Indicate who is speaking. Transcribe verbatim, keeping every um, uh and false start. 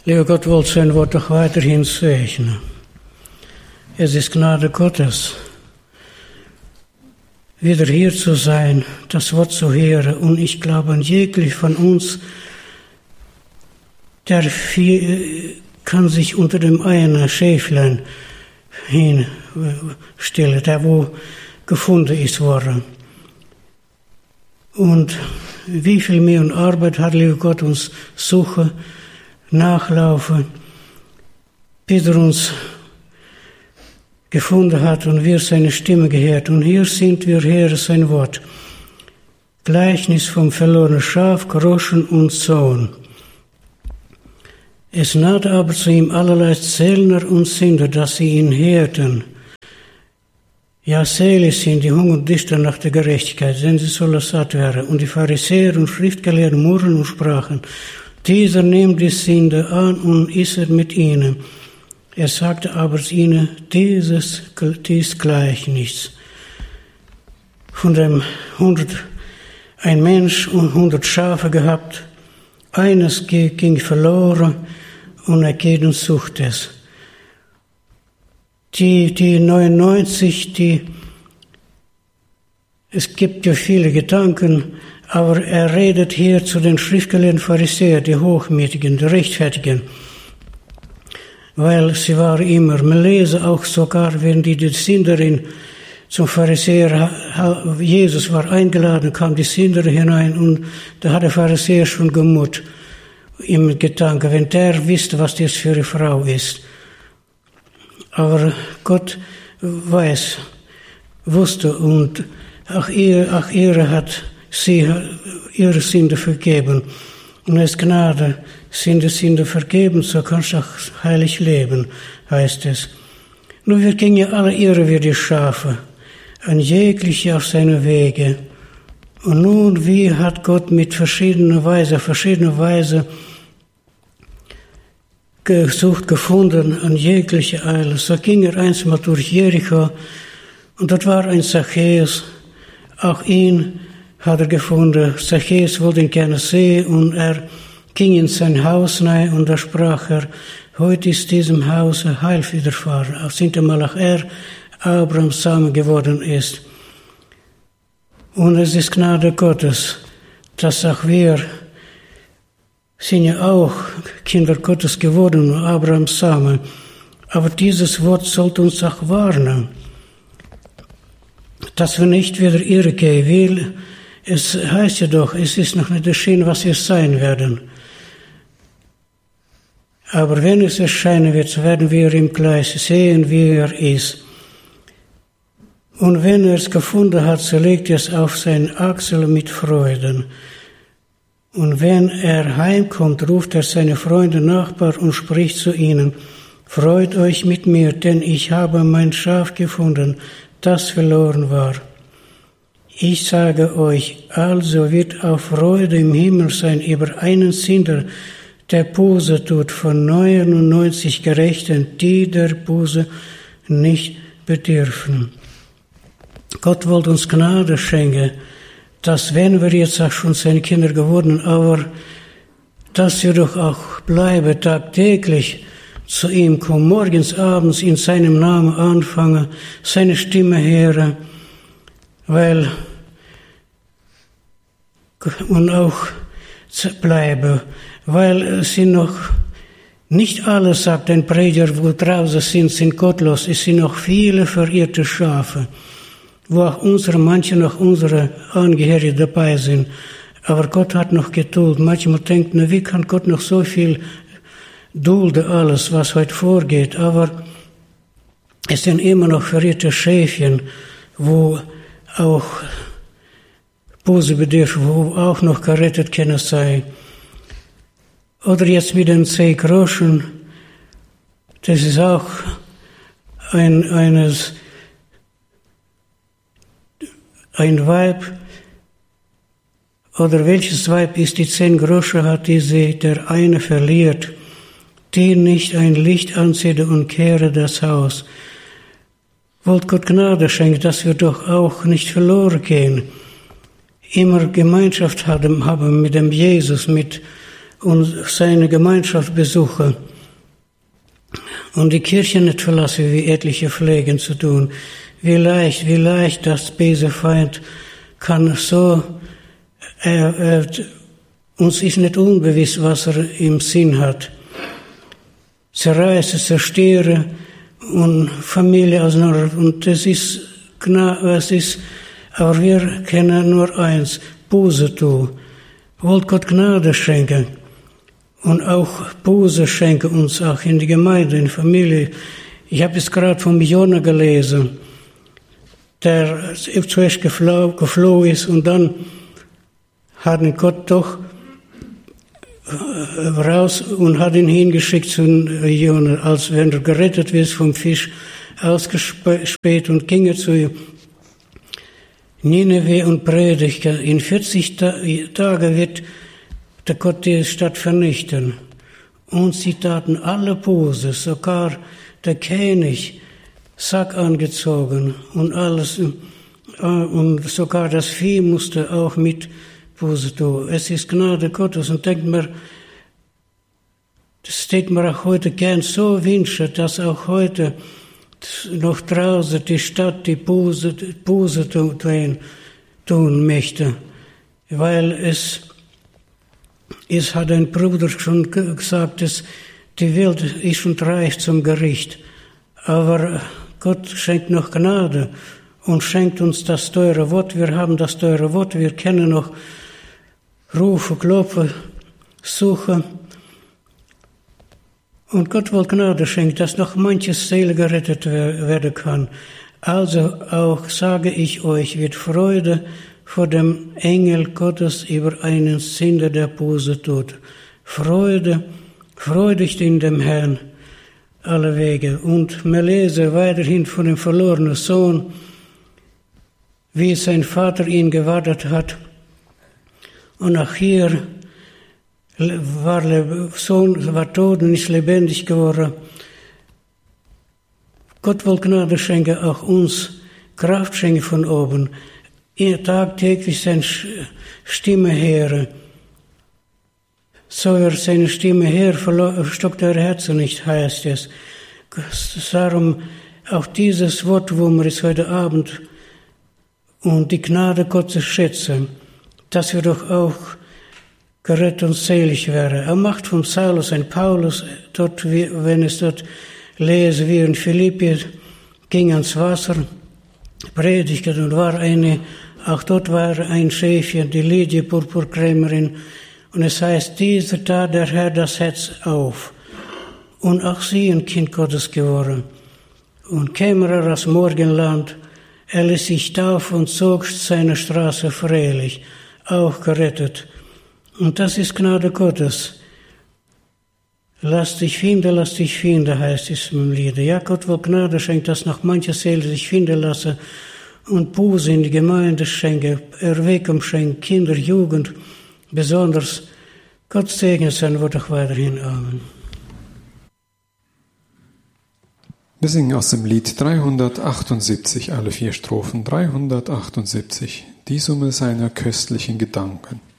Speaker 1: Lieber Gott, wollt sein Wort doch weiterhin segnen. Es ist Gnade Gottes, wieder hier zu sein, das Wort zu hören. Und ich glaube an jeglich von uns, der viel, kann sich unter dem einen Schäflein hinstellen, der wo gefunden ist worden. Und wie viel mehr und Arbeit hat, lieber Gott, uns suchen, nachlaufen, bis er uns gefunden hat und wir seine Stimme gehört. Und hier sind wir, Herr, sein Wort. Gleichnis vom verlorenen Schaf, Groschen und Sohn. Es nahte aber zu ihm allerlei Zöllner und Sünder, dass sie ihn hörten. Ja, selig sind die Hunger und Dichter nach der Gerechtigkeit, denn sie sollen satt werden. Und die Pharisäer und Schriftgelehrten murren und sprachen, dieser nimmt die Sünde an und isset mit ihnen. Er sagte aber zu ihnen, dieses, dies Gleichnis. Von dem hundert, ein Mensch und hundert Schafe gehabt, eines ging verloren und er geht und sucht es. Die, die neunundneunzig, die, es gibt ja viele Gedanken, aber er redet hier zu den schriftgelehrten Pharisäern, die Hochmütigen, die Rechtfertigen. Weil sie war immer, man lese auch sogar, wenn die, die Sünderin zum Pharisäer, Jesus war eingeladen, kam die Sünderin hinein und da hat der Pharisäer schon gemut, im Gedanke, wenn der wüsste, was das für eine Frau ist. Aber Gott weiß, wusste und auch ihr, auch ihre hat sie ihre Sünde vergeben. Und es Gnade, sind die Sünde vergeben, so kannst du auch heilig leben, heißt es. Nun, wir gingen ja alle irre wie die Schafe, ein jegliche auf seine Wege. Und nun, wie hat Gott mit verschiedener Weise, verschiedener Weise gesucht, gefunden, an jegliche Eile. So ging er einmal durch Jericho, und dort war ein Zachäus, auch ihn hat er gefunden. Zachäus wollte ihn gerne sehen und er ging in sein Haus rein und da sprach er, heute ist diesem Hause Heil widerfahren, als hintermal auch er Abrahams Same geworden ist. Und es ist Gnade Gottes, dass auch wir sind ja auch Kinder Gottes geworden und Abrahams Same. Aber dieses Wort sollte uns auch warnen, dass wir nicht wieder irrgehen will. Es heißt ja doch, es ist noch nicht erschienen, was wir sein werden. Aber wenn es erscheinen wird, so werden wir ihm gleich sehen, wie er ist. Und wenn er es gefunden hat, so legt er es auf seine Achsel mit Freuden. Und wenn er heimkommt, ruft er seine Freunde, Nachbarn und spricht zu ihnen, freut euch mit mir, denn ich habe mein Schaf gefunden, das verloren war. Ich sage euch, also wird auch Freude im Himmel sein über einen Sünder, der Buße tut, von neunundneunzig Gerechten, die der Buße nicht bedürfen. Gott wollte uns Gnade schenken, dass wenn wir jetzt auch schon seine Kinder geworden, aber dass wir doch auch bleiben, tagtäglich zu ihm kommen, morgens, abends in seinem Namen anfangen, seine Stimme hören, weil und auch bleiben, weil sie noch nicht alle, sagt ein Prediger, wo draußen sind, sind gottlos, es sind noch viele verirrte Schafe, wo auch unsere, manche noch unsere Angehörige dabei sind. Aber Gott hat noch Geduld. Manchmal denkt, na, wie kann Gott noch so viel dulden, alles, was heute vorgeht. Aber es sind immer noch verirrte Schäfchen, wo auch Buße bedürfen, wo auch noch gerettet können sein. Oder jetzt mit den zehn Groschen, das ist auch ein, eines, ein Weib, oder welches Weib ist, die zehn Groschen hat, die sie der eine verliert, die nicht ein Licht anzieht und kehre das Haus. Wollt Gott Gnade schenken, dass wir doch auch nicht verloren gehen, immer Gemeinschaft haben, haben mit dem Jesus, mit und seine Gemeinschaft besuche und die Kirche nicht verlasse, wie etliche pflegen zu tun. Wie leicht, wie leicht das böse Feind kann so, er, er, uns ist nicht unbewusst, was er im Sinn hat. Zerreiße, zerstöre und Familie auseinander. Und das ist, es ist, aber wir kennen nur eins, Buße tun. Wollt Gott Gnade schenken und auch Buße schenken uns auch in die Gemeinde, in die Familie. Ich habe es gerade vom Jona gelesen, der zuerst geflohen, geflohen ist und dann hat ihn Gott doch raus und hat ihn hingeschickt zu Jona, als wenn er gerettet wird vom Fisch, ausgespäht und ging zu Nineveh und predigte. In vierzig Tagen wird der Gott die Stadt vernichten. Und sie taten alle Buße, sogar der König, Sack angezogen und alles, und sogar das Vieh musste auch mit Buße tun. Es ist Gnade Gottes und denkt mir, das steht mir auch heute gern so wünschen, dass auch heute noch draußen die Stadt die Buße, Buße tun, tun möchte. Weil es, es hat ein Bruder schon gesagt, dass die Welt ist und reicht zum Gericht. Aber Gott schenkt noch Gnade und schenkt uns das teure Wort. Wir haben das teure Wort, wir kennen noch Rufe, Klopfen, Suchen. Und Gott will Gnade schenken, dass noch manches Seele gerettet werden kann. Also auch sage ich euch, wird Freude vor dem Engel Gottes über einen Sünder, der Buße tut. Freude, freudig in dem Herrn alle Wege. Und wir lesen weiterhin von dem verlorenen Sohn, wie sein Vater ihn gewartet hat. Und auch hier war der Sohn war tot und ist lebendig geworden. Gott will Gnade schenken, auch uns Kraft schenken von oben. Ihr tagtäglich seine Stimme hören. So er seine Stimme hört, stockt euer Herzen nicht, heißt es. Darum auch dieses Wort, wo wir es heute Abend und die Gnade Gottes schätzen, dass wir doch auch gerettet und selig wäre. Er macht von Saulus ein Paulus, dort, wenn es dort lese, wie in Philippi ging ans Wasser, predigte und war eine, auch dort war ein Schäfchen, die Lydia Purpurkrämerin, und es heißt, dieser tat der Herr das Herz auf, und auch sie ein Kind Gottes geworden. Und käme er aus Morgenland, er ließ sich taufen und zog seine Straße freilich, auch gerettet. Und das ist Gnade Gottes. Lass dich finden, lass dich finden, heißt es im Lied. Ja, Gott will Gnade schenken, dass noch manche Seele sich finden lasse und Buße in die Gemeinde schenke, Erweckung schenke, Kinder, Jugend, besonders. Gott segne sein Wort auch weiterhin. Amen.
Speaker 2: Wir singen aus dem Lied dreihundertachtundsiebzig, alle vier Strophen. dreihundertachtundsiebzig, die Summe seiner köstlichen Gedanken.